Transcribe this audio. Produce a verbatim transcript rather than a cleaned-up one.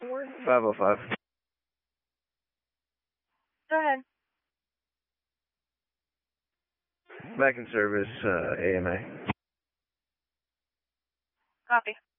five oh five. Go ahead. Back in service, uh, A M A. Copy.